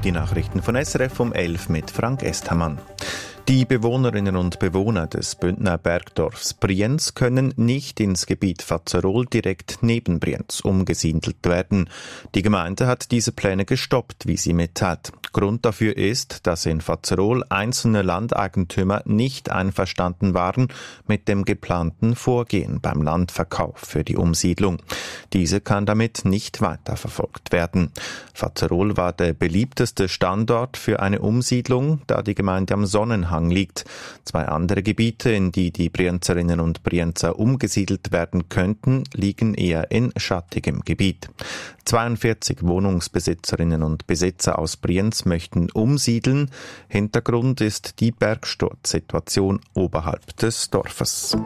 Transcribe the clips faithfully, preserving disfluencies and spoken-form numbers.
Die Nachrichten von S R F um elf mit Frank Esthamann. Die Bewohnerinnen und Bewohner des Bündner Bergdorfs Brienz können nicht ins Gebiet Vazerol direkt neben Brienz umgesiedelt werden. Die Gemeinde hat diese Pläne gestoppt, wie sie mitteilt. Grund dafür ist, dass in Vazerol einzelne Landeigentümer nicht einverstanden waren mit dem geplanten Vorgehen beim Landverkauf für die Umsiedlung. Diese kann damit nicht weiterverfolgt werden. Vazerol war der beliebteste Standort für eine Umsiedlung, da die Gemeinde am Sonnenhang liegt. Zwei andere Gebiete, in die die Brienzerinnen und Brienzer umgesiedelt werden könnten, liegen eher in schattigem Gebiet. zweiundvierzig Wohnungsbesitzerinnen und Besitzer aus Brienz möchten umsiedeln. Hintergrund ist die Bergsturzsituation oberhalb des Dorfes.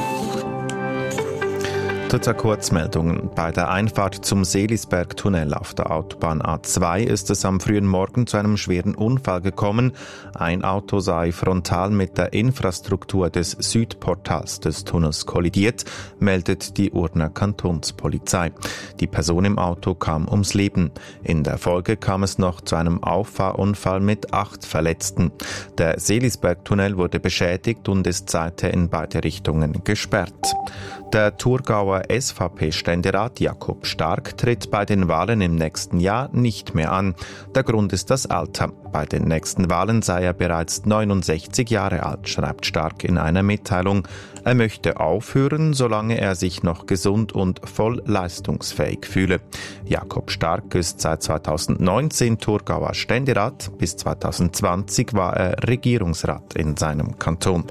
Zur Kurzmeldungen. Bei der Einfahrt zum Seelisberg-Tunnel auf der Autobahn A zwei ist es am frühen Morgen zu einem schweren Unfall gekommen. Ein Auto sei frontal mit der Infrastruktur des Südportals des Tunnels kollidiert, meldet die Urner Kantonspolizei. Die Person im Auto kam ums Leben. In der Folge kam es noch zu einem Auffahrunfall mit acht Verletzten. Der Seelisberg-Tunnel wurde beschädigt und ist seither in beide Richtungen gesperrt. Der Thurgauer S V P-Ständerat Jakob Stark tritt bei den Wahlen im nächsten Jahr nicht mehr an. Der Grund ist das Alter. Bei den nächsten Wahlen sei er bereits neunundsechzig Jahre alt, schreibt Stark in einer Mitteilung. Er möchte aufhören, solange er sich noch gesund und voll leistungsfähig fühle. Jakob Stark ist seit zweitausendneunzehn Thurgauer Ständerat. Bis zweitausendzwanzig war er Regierungsrat in seinem Kanton.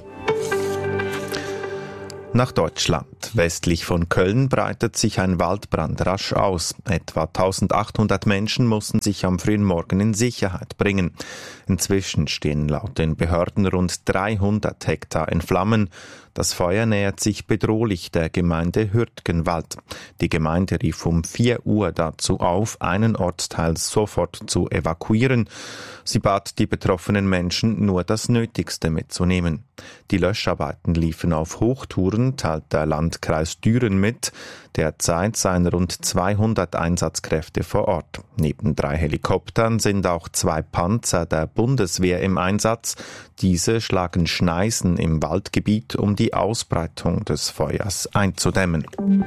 Nach Deutschland. Westlich von Köln breitet sich ein Waldbrand rasch aus. Etwa eintausendachthundert Menschen mussten sich am frühen Morgen in Sicherheit bringen. Inzwischen stehen laut den Behörden rund dreihundert Hektar in Flammen. Das Feuer nähert sich bedrohlich der Gemeinde Hürtgenwald. Die Gemeinde rief um vier Uhr dazu auf, einen Ortsteil sofort zu evakuieren. Sie bat die betroffenen Menschen, nur das Nötigste mitzunehmen. Die Löscharbeiten liefen auf Hochtouren, teilt der Landkreis Düren mit. Derzeit seien rund zweihundert Einsatzkräfte vor Ort. Neben drei Helikoptern sind auch zwei Panzer der Bundeswehr im Einsatz. Diese schlagen Schneisen im Waldgebiet, um die Ausbreitung des Feuers einzudämmen.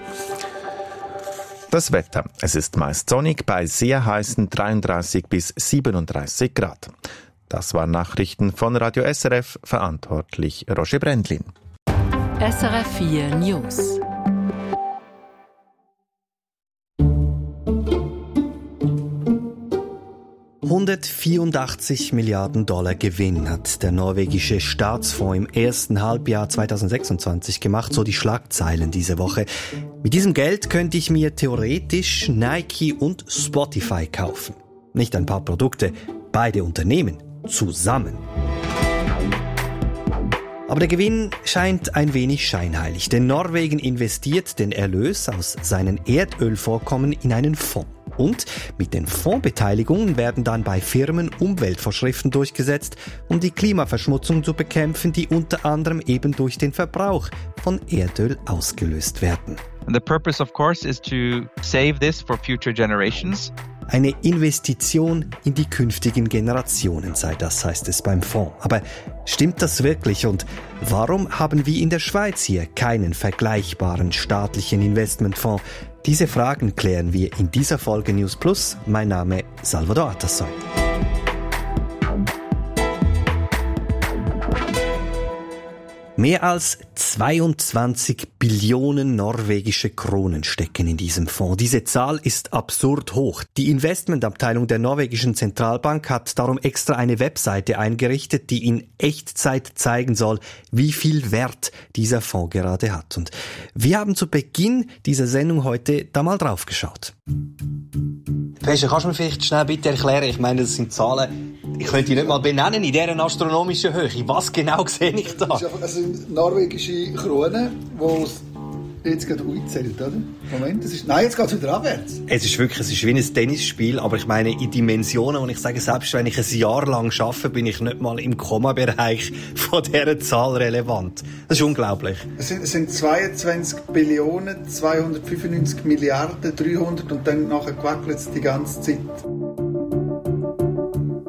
Das Wetter. Es ist meist sonnig bei sehr heißen dreiunddreißig bis siebenunddreißig Grad. Das waren Nachrichten von Radio S R F, verantwortlich Roger Brändlin. S R F vier News. hundertvierundachtzig Milliarden Dollar Gewinn hat der norwegische Staatsfonds im ersten Halbjahr zweitausendsechsundzwanzig gemacht, so die Schlagzeilen diese Woche. Mit diesem Geld könnte ich mir theoretisch Nike und Spotify kaufen. Nicht ein paar Produkte, beide Unternehmen zusammen. Aber der Gewinn scheint ein wenig scheinheilig, denn Norwegen investiert den Erlös aus seinen Erdölvorkommen in einen Fonds. Und mit den Fondsbeteiligungen werden dann bei Firmen Umweltvorschriften durchgesetzt, um die Klimaverschmutzung zu bekämpfen, die unter anderem eben durch den Verbrauch von Erdöl ausgelöst werden. And the purpose, of course, is to save this for future generations. Eine Investition in die künftigen Generationen sei das, heißt es beim Fonds. Aber stimmt das wirklich? Und warum haben wir in der Schweiz hier keinen vergleichbaren staatlichen Investmentfonds? Diese Fragen klären wir in dieser Folge News Plus. Mein Name Salvador Atassoy. Mehr als zweiundzwanzig Billionen norwegische Kronen stecken in diesem Fonds. Diese Zahl ist absurd hoch. Die Investmentabteilung der norwegischen Zentralbank hat darum extra eine Webseite eingerichtet, die in Echtzeit zeigen soll, wie viel Wert dieser Fonds gerade hat. Und wir haben zu Beginn dieser Sendung heute da mal drauf geschaut. Pesche, kannst du mir vielleicht schnell bitte erklären, ich meine, das sind Zahlen, ich könnte die nicht mal benennen in dieser astronomischen Höhe. Was genau sehe ich da? Das sind norwegische Kronen, die jetzt gerade eingezählt, oder? Moment, das ist, nein, jetzt geht es wieder abwärts. Es ist wirklich, es ist wie ein Tennisspiel, aber ich meine, in Dimensionen, und ich sage, selbst wenn ich ein Jahr lang arbeite, bin ich nicht mal im Komma-Bereich von dieser Zahl relevant. Das ist unglaublich. Es sind, es sind zweiundzwanzig Billionen, zweihundertfünfundneunzig Milliarden, dreihundert und dann nachher gewackelt es die ganze Zeit.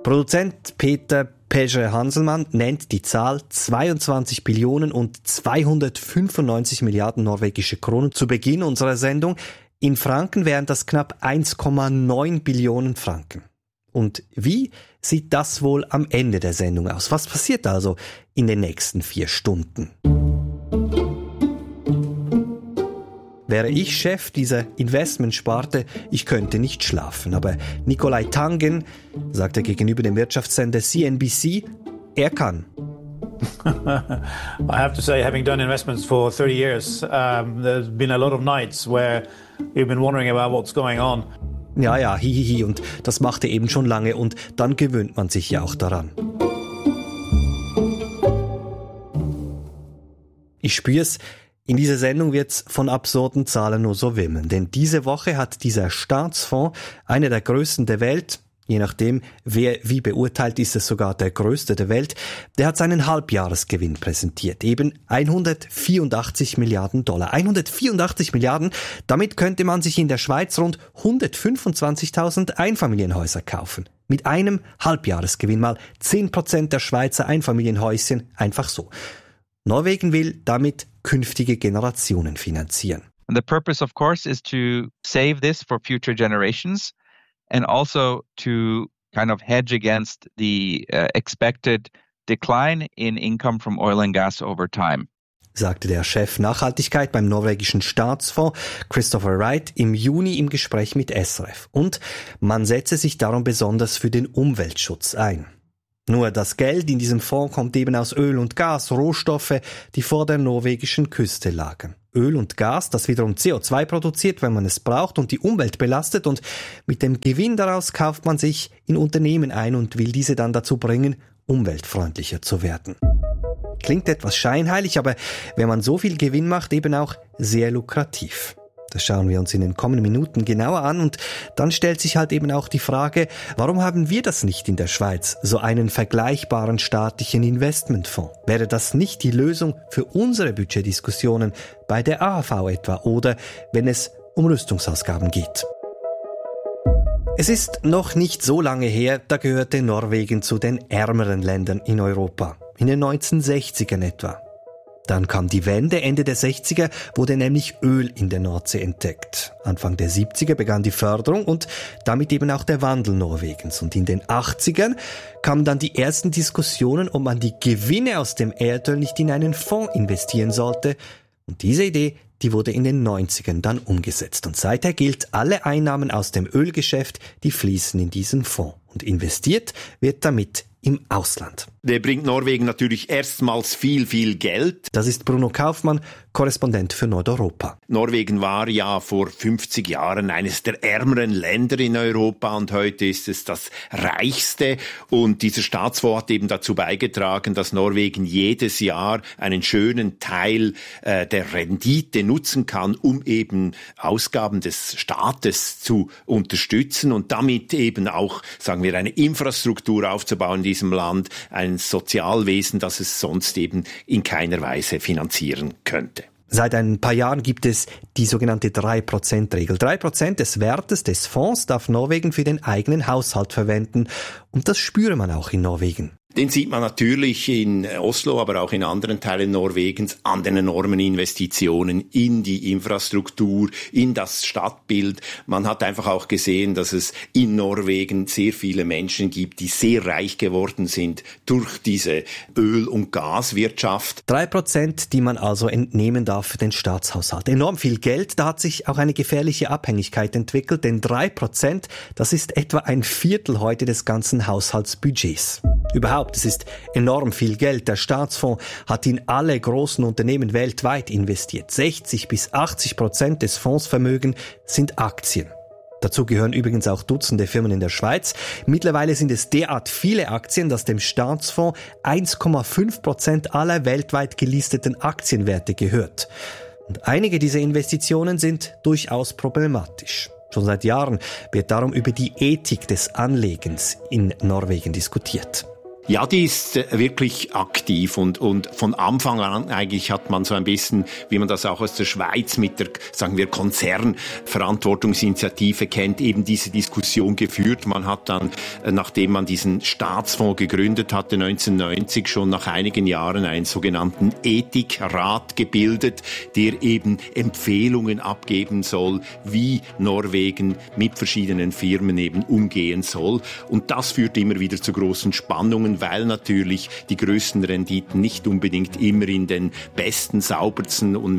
Produzent Peter Pesce-Hanselmann nennt die Zahl zweiundzwanzig Billionen und zweihundertfünfundneunzig Milliarden norwegische Kronen zu Beginn unserer Sendung. In Franken wären das knapp eins Komma neun Billionen Franken. Und wie sieht das wohl am Ende der Sendung aus? Was passiert also in den nächsten vier Stunden? Wäre ich Chef dieser Investmentsparte, ich könnte nicht schlafen. Aber Nikolai Tangen sagte gegenüber dem Wirtschaftssender C N B C, er kann. I have to say, having done investments for thirty years, um, there's been a lot of nights where you've been wondering about what's going on. Ja, ja, hihihi, und das macht er eben schon lange und dann gewöhnt man sich ja auch daran. Ich spür's, in dieser Sendung wird's von absurden Zahlen nur so wimmeln, denn diese Woche hat dieser Staatsfonds, einer der größten der Welt, je nachdem, wer wie beurteilt, ist es sogar der größte der Welt, der hat seinen Halbjahresgewinn präsentiert, eben hundertvierundachtzig Milliarden Dollar. hundertvierundachtzig Milliarden, damit könnte man sich in der Schweiz rund hundertfünfundzwanzigtausend Einfamilienhäuser kaufen. Mit einem Halbjahresgewinn, mal zehn Prozent der Schweizer Einfamilienhäuschen, einfach so. Norwegen will damit künftige Generationen finanzieren. And the purpose, of course, is to save this for future generations and also to kind of hedge against the uh, expected decline in income from oil and gas over time, sagte der Chef Nachhaltigkeit beim norwegischen Staatsfonds Christopher Wright im Juni im Gespräch mit S R F. Und man setze sich darum besonders für den Umweltschutz ein. Nur das Geld in diesem Fonds kommt eben aus Öl und Gas, Rohstoffe, die vor der norwegischen Küste lagen. Öl und Gas, das wiederum C O zwei produziert, wenn man es braucht und die Umwelt belastet, und mit dem Gewinn daraus kauft man sich in Unternehmen ein und will diese dann dazu bringen, umweltfreundlicher zu werden. Klingt etwas scheinheilig, aber wenn man so viel Gewinn macht, eben auch sehr lukrativ. Das schauen wir uns in den kommenden Minuten genauer an, und dann stellt sich halt eben auch die Frage, warum haben wir das nicht in der Schweiz, so einen vergleichbaren staatlichen Investmentfonds? Wäre das nicht die Lösung für unsere Budgetdiskussionen bei der A H V etwa oder wenn es um Rüstungsausgaben geht? Es ist noch nicht so lange her, da gehörte Norwegen zu den ärmeren Ländern in Europa, in den neunzehnhundertsechzigern etwa. Dann kam die Wende, Ende der sechziger wurde nämlich Öl in der Nordsee entdeckt. Anfang der siebziger begann die Förderung und damit eben auch der Wandel Norwegens. Und in den achtzigern kamen dann die ersten Diskussionen, ob man die Gewinne aus dem Erdöl nicht in einen Fonds investieren sollte. Und diese Idee, die wurde in den neunzigern dann umgesetzt. Und seither gilt, alle Einnahmen aus dem Ölgeschäft, die fließen in diesen Fonds. Und investiert wird damit im Ausland. Der bringt Norwegen natürlich erstmals viel, viel Geld. Das ist Bruno Kaufmann, Korrespondent für Nordeuropa. Norwegen war ja vor fünfzig Jahren eines der ärmeren Länder in Europa und heute ist es das reichste. Und dieser Staatsfonds hat eben dazu beigetragen, dass Norwegen jedes Jahr einen schönen Teil äh, der Rendite nutzen kann, um eben Ausgaben des Staates zu unterstützen und damit eben auch, sagen wir, eine Infrastruktur aufzubauen in diesem Land, ein Sozialwesen, das es sonst eben in keiner Weise finanzieren könnte. Seit ein paar Jahren gibt es die sogenannte drei Prozent Regel. drei Prozent des Wertes des Fonds darf Norwegen für den eigenen Haushalt verwenden. Und das spüre man auch in Norwegen. Den sieht man natürlich in Oslo, aber auch in anderen Teilen Norwegens an den enormen Investitionen in die Infrastruktur, in das Stadtbild. Man hat einfach auch gesehen, dass es in Norwegen sehr viele Menschen gibt, die sehr reich geworden sind durch diese Öl- und Gaswirtschaft. Drei Prozent, die man also entnehmen darf für den Staatshaushalt. Enorm viel Geld, da hat sich auch eine gefährliche Abhängigkeit entwickelt, denn drei Prozent, das ist etwa ein Viertel heute des ganzen Haushaltsbudgets. Überhaupt, es ist enorm viel Geld. Der Staatsfonds hat in alle großen Unternehmen weltweit investiert. sechzig bis achtzig Prozent des Fondsvermögens sind Aktien. Dazu gehören übrigens auch Dutzende Firmen in der Schweiz. Mittlerweile sind es derart viele Aktien, dass dem Staatsfonds eins Komma fünf Prozent aller weltweit gelisteten Aktienwerte gehört. Und einige dieser Investitionen sind durchaus problematisch. Schon seit Jahren wird darum über die Ethik des Anlegens in Norwegen diskutiert. Ja, die ist wirklich aktiv und, und von Anfang an eigentlich hat man so ein bisschen, wie man das auch aus der Schweiz mit der, sagen wir, Konzernverantwortungsinitiative kennt, eben diese Diskussion geführt. Man hat dann, nachdem man diesen Staatsfonds gegründet hatte, neunzehnhundertneunzig, schon nach einigen Jahren einen sogenannten Ethikrat gebildet, der eben Empfehlungen abgeben soll, wie Norwegen mit verschiedenen Firmen eben umgehen soll. Und das führt immer wieder zu großen Spannungen, weil natürlich die größten Renditen nicht unbedingt immer in den besten, saubersten und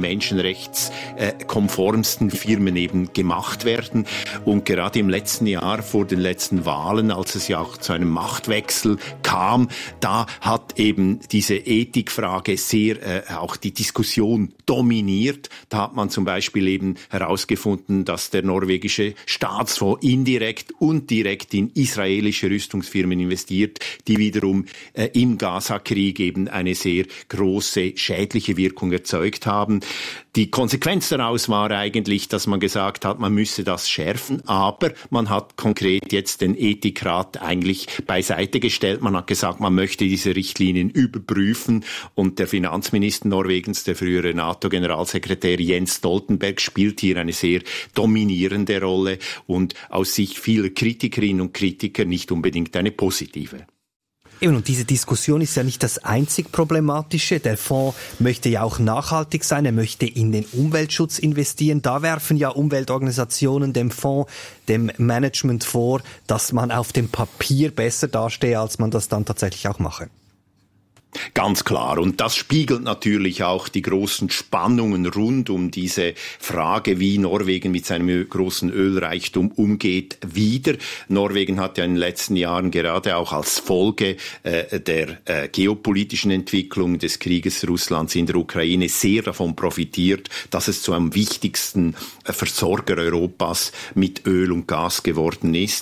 menschenrechtskonformsten Firmen eben gemacht werden. Und gerade im letzten Jahr, vor den letzten Wahlen, als es ja auch zu einem Machtwechsel kam, da hat eben diese Ethikfrage sehr äh, auch die Diskussion dominiert. Da hat man zum Beispiel eben herausgefunden, dass der norwegische Staatsfonds indirekt und direkt in israelische Rüstungsfirmen investiert, die wiederum äh, im Gaza-Krieg eben eine sehr große schädliche Wirkung erzeugt haben. Die Konsequenz daraus war eigentlich, dass man gesagt hat, man müsse das schärfen, aber man hat konkret jetzt den Ethikrat eigentlich beiseite gestellt. Man hat gesagt, man möchte diese Richtlinien überprüfen und der Finanzminister Norwegens, der frühere NATO-Generalsekretär Jens Stoltenberg, spielt hier eine sehr dominierende Rolle und aus Sicht vieler Kritikerinnen und Kritiker nicht unbedingt eine positive. Eben, und diese Diskussion ist ja nicht das einzig Problematische. Der Fonds möchte ja auch nachhaltig sein, er möchte in den Umweltschutz investieren. Da werfen ja Umweltorganisationen dem Fonds, dem Management vor, dass man auf dem Papier besser dastehe, als man das dann tatsächlich auch mache. Ganz klar. Und das spiegelt natürlich auch die großen Spannungen rund um diese Frage, wie Norwegen mit seinem großen Ölreichtum umgeht, wider. Norwegen hat ja in den letzten Jahren gerade auch als Folge äh, der äh, geopolitischen Entwicklung des Krieges Russlands in der Ukraine sehr davon profitiert, dass es zu einem wichtigsten äh, Versorger Europas mit Öl und Gas geworden ist.